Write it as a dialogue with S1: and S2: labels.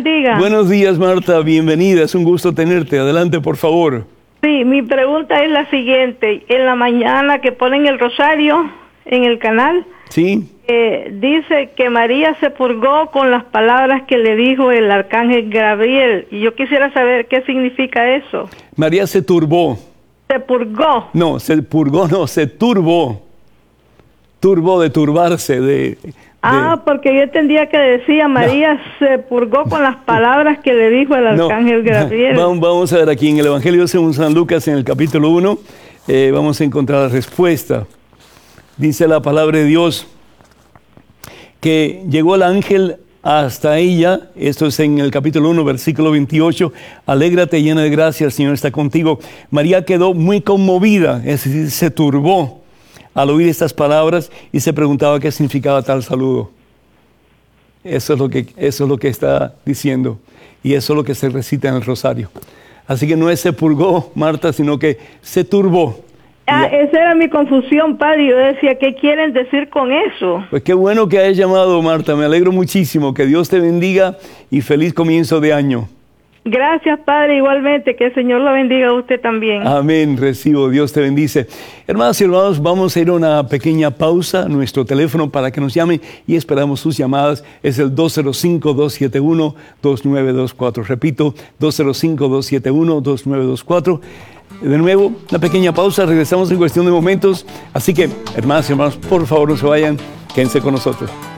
S1: bendiga.
S2: Buenos días, Marta, bienvenida, es un gusto tenerte. Adelante, por favor.
S1: Sí, mi pregunta es la siguiente. En la mañana que ponen el rosario en el canal,
S2: ¿Sí?
S1: dice que María se purgó con las palabras que le dijo el arcángel Gabriel. Y yo quisiera saber qué significa eso.
S2: María se turbó.
S1: Se purgó.
S2: No, se purgó, no, se turbó. Turbó de turbarse,
S1: Porque yo entendía que decía María se purgó con las palabras que le dijo el arcángel Gabriel.
S2: Vamos a ver aquí en el Evangelio según San Lucas, en el capítulo 1, vamos a encontrar la respuesta. Dice la palabra de Dios que llegó el ángel hasta ella, esto es en el capítulo 1, versículo 28, alégrate llena de gracia, el Señor está contigo. María quedó muy conmovida, es decir, se turbó al oír estas palabras y se preguntaba qué significaba tal saludo. Eso es lo que está diciendo y eso es lo que se recita en el rosario. Así que no es se purgó, Marta, sino que se turbó.
S1: Esa era mi confusión, padre. Yo decía, ¿qué quieren decir con eso?
S2: Pues qué bueno que hayas llamado, Marta. Me alegro muchísimo. Que Dios te bendiga y feliz comienzo de año.
S1: Gracias, padre, igualmente. Que el Señor lo bendiga a usted también.
S2: Amén. Recibo. Dios te bendice. Hermanas y hermanos, vamos a ir a una pequeña pausa. Nuestro teléfono para que nos llamen y esperamos sus llamadas es el 205-271-2924. Repito, 205-271-2924. De nuevo, una pequeña pausa, regresamos en cuestión de momentos. Así que, hermanas y hermanos, por favor no se vayan, quédense con nosotros.